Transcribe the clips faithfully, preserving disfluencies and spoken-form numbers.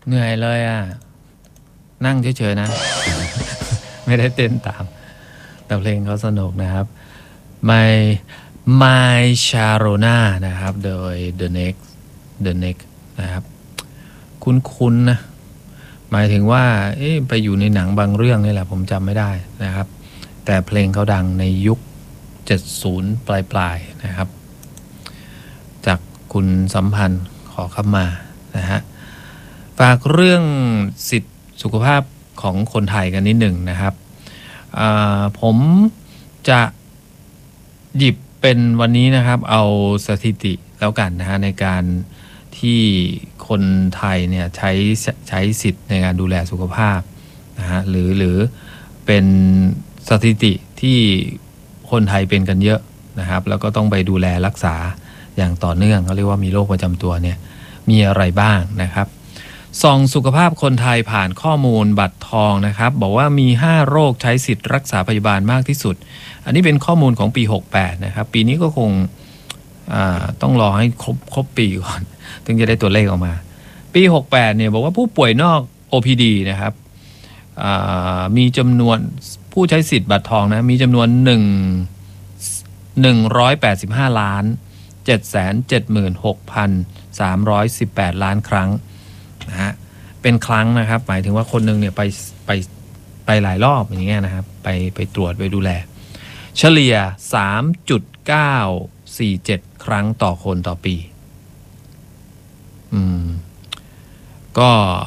เหนื่อยเลยอ่ะนั่งเฉยๆนะ ไม่ได้เต้นตามแต่เพลงเขาสนุกนะครับ My My Sharona นะครับโดย The Next The Next นะครับคุ้นๆนะหมายถึงว่าเอ๊ะไปอยู่ในหนังบางเรื่องนี่แหละผมจำไม่ได้นะครับแต่เพลงเขาดังในยุคเจ็ดสิบปลายๆนะครับจากคุณสัมพันธ์ขอเข้ามานะฮะฝากเรื่องสิทธิสุขภาพของคนไทยกันนิดหนึ่งนะครับผมจะหยิบเป็นวันนี้นะครับเอาสถิติแล้วกันนะฮะในการที่คนไทยเนี่ยใช้ใช้สิทธิ์ในการดูแลสุขภาพนะฮะหรือหรือเป็นสถิติที่คนไทยเป็นกันเยอะนะครับแล้วก็ต้องไปดูแลรักษาอย่างต่อเนื่องเขาเรียกว่ามีโรคประจำตัวเนี่ยมีอะไรบ้างนะครับส่องสุขภาพคนไทยผ่านข้อมูลบัตรทองนะครับบอกว่ามีห้าโรคใช้สิทธิ์รักษาพยาบาลมากที่สุดอันนี้เป็นข้อมูลของปีหกสิบแปดนะครับปีนี้ก็คงต้องรอให้ครบครบปีก่อนถึงจะได้ตัวเลขออกมาปีหกสิบแปดเนี่ยบอกว่าผู้ป่วยนอก โอ พี ดี นะครับมีจำนวนผู้ใช้สิทธิ์บัตรทองนะมีจำนวนหนึ่ง หนึ่งร้อยแปดสิบห้าล้านเจ็ดแสนเจ็ดหมื่นหกพันสามร้อยสิบแปดล้านครั้งนะฮะเป็นครั้งนะครับหมายถึงว่าคนหนึ่งเนี่ยไปไปไปหลายรอบอย่างเงี้ยนะครับไปไปตรวจไปดูแลเฉลี่ย สามจุดเก้าสี่เจ็ด ครั้งต่อคนต่อปีอืมก็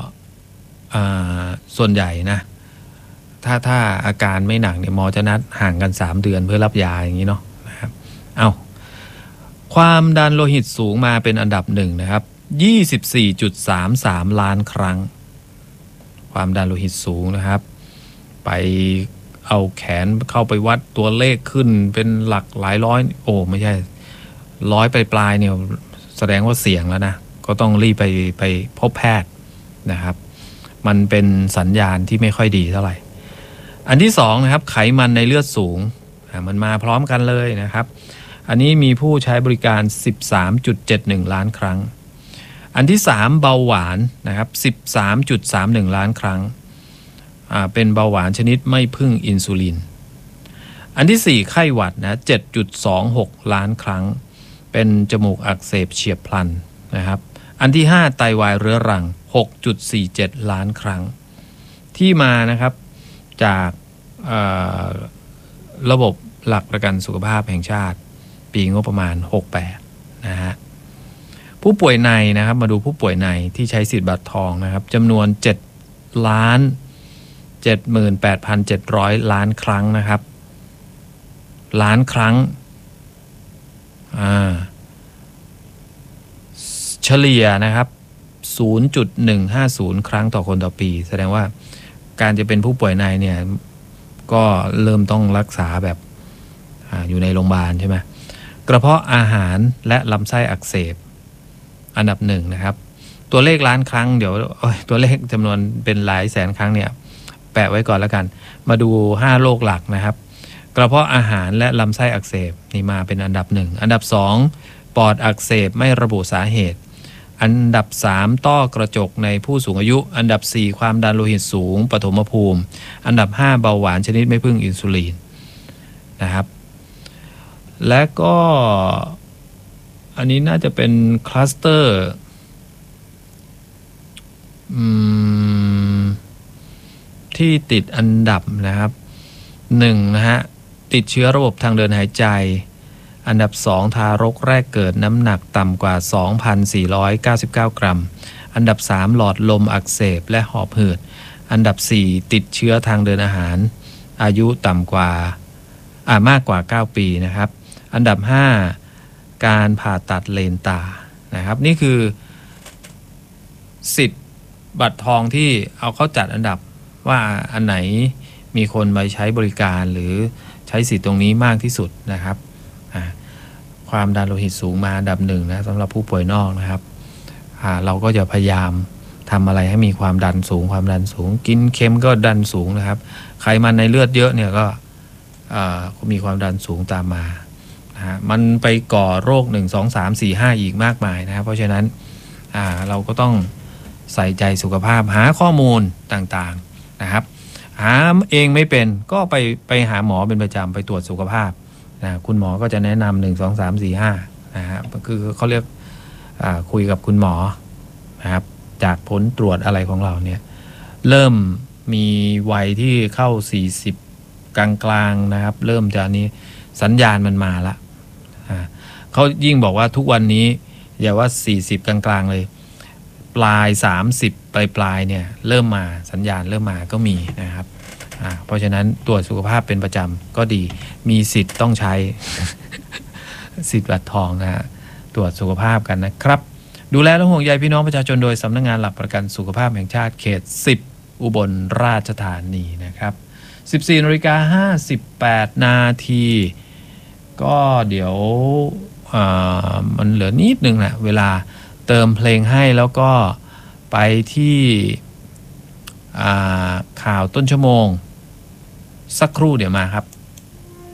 ส่วนใหญ่นะถ้าถ้าอาการไม่หนักเนี่ยหมอจะนัดห่างกันสามเดือนเพื่อรับยาอย่างนี้เนาะนะครับเอาความดันโลหิตสูงมาเป็นอันดับหนึ่งนะครับ ยี่สิบสี่จุดสามสาม ล้านครั้งความดันโลหิตสูงนะครับไปเอาแขนเข้าไปวัดตัวเลขขึ้นเป็นหลักหลายร้อยโอ้ไม่ใช่ร้อยปลายๆเนี่ยแสดงว่าเสี่ยงแล้วนะก็ต้องรีบไปไปพบแพทย์นะครับมันเป็นสัญญาณที่ไม่ค่อยดีเท่าไหร่อันที่สองนะครับไขมันในเลือดสูงมันมาพร้อมกันเลยนะครับอันนี้มีผู้ใช้บริการ สิบสามจุดเจ็ดหนึ่ง ล้านครั้งอันที่สามเบาหวานนะครับ สิบสามจุดสามหนึ่ง ล้านครั้งอ่าเป็นเบาหวานชนิดไม่พึ่งอินซูลินอันที่สี่ไข้หวัดนะ เจ็ดจุดสองหก ล้านครั้งเป็นจมูกอักเสบเฉียบพลันนะครับอันที่ห้าไตวายเรื้อรัง หกจุดสี่เจ็ด ล้านครั้งที่มานะครับจากระบบหลักประกันสุขภาพแห่งชาติปีงบประมาณหกสิบแปดนะฮะผู้ป่วยในนะครับมาดูผู้ป่วยในที่ใช้สิทธิ์บัตรทองนะครับจำนวนเจ็ดล้านเจ็ดหมื่นแปดพันเจ็ดร้อยล้านครั้งนะครับล้านครั้งอ่าเฉลี่ยนะครับ ศูนย์จุดหนึ่งห้าศูนย์ ครั้งต่อคนต่อปีแสดงว่าการจะเป็นผู้ป่วยในเนี่ยก็เริ่มต้องรักษาแบบอยู่ในโรงพยาบาลใช่ไหมกระเพาะอาหารและลำไส้อักเสบอันดับหนึ่งนะครับตัวเลขล้านครั้งเดี๋ยวตัวเลขจำนวนเป็นหลายแสนครั้งเนี่ยแปะไว้ก่อนแล้วกันมาดูห้าโรคหลักนะครับกระเพาะอาหารและลำไส้อักเสบนี่มาเป็นอันดับหนึ่งอันดับสองปอดอักเสบไม่ระบุสาเหตุอันดับสามต้อกระจกในผู้สูงอายุอันดับสี่ความดันโลหิตสูงปฐมภูมิอันดับห้าเบาหวานชนิดไม่พึ่งอินซูลินนะครับและก็อันนี้น่าจะเป็นคลัสเตอร์ที่ติดอันดับนะครับหนึ่งนะฮะติดเชื้อระบบทางเดินหายใจอันดับสองทารกแรกเกิดน้ำหนักต่ำกว่า สองพันสี่ร้อยเก้าสิบเก้า กรัมอันดับสามหลอดลมอักเสบและหอบหืดอันดับสี่ติดเชื้อทางเดินอาหารอายุต่ำกว่าอ่ามากกว่าเก้าปีนะครับอันดับห้าการผ่าตัดเลนตานะครับนี่คือสิทธิ์บัตรทองที่เอาเข้าจัดอันดับว่าอันไหนมีคนไปใช้บริการหรือใช้สิทธิ์ตรงนี้มากที่สุดนะครับความดันโลหิตสูงมาอันดับหนึ่งนะสำหรับผู้ป่วยนอกนะครับเราก็จะพยายามทำอะไรให้มีความดันสูงความดันสูงกินเค็มก็ดันสูงนะครับไขมันในเลือดเยอะเนี่ยก็มีความดันสูงตามมานะฮะมันไปก่อโรคหนึ่ง สอง สาม สี่ ห้าอีกมากมายนะครับเพราะฉะนั้นเราก็ต้องใส่ใจสุขภาพหาข้อมูลต่างๆนะครับหาเองไม่เป็นก็ไปไปหาหมอเป็นประจำไปตรวจสุขภาพนะคุณหมอก็จะแนะนำหนึ่งสองสามสี่ห้านะฮะคือเขาเรียกคุยกับคุณหมอนะครับจากผลตรวจอะไรของเราเนี่ยเริ่มมีวัยที่เข้าสี่สิบกลางๆนะครับเริ่มจะนี้สัญญาณมันมาละเขายิ่งบอกว่าทุกวันนี้อย่าว่าสี่สิบกลางๆเลยปลายสามสิบปลายปลายเนี่ยเริ่มมาสัญญาณเริ่มมาก็มีนะครับเพราะฉะนั้นตรวจสุขภาพเป็นประจำก็ดีมีสิทธิ์ต้องใช้ สิทธิ์บัตรทองนะฮะตรวจสุขภาพกันนะครับดูแลและห่วงใยพี่น้องประชาชนโดยสำนักงานหลักประกันสุขภาพแห่งชาติเขตสิบอุบลราชธานีนะครับ สิบสี่นาฬิกาห้าสิบแปดนาทีก็เดี๋ยวมันเหลือนิดนึงนะเวลาเติมเพลงให้แล้วก็ไปที่ข่าวต้นชั่วโมงสักครู่เดี๋ยวมาครับ